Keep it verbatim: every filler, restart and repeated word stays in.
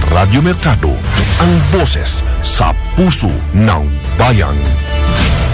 Radyo Mercado, ang boses sa puso ng bayan.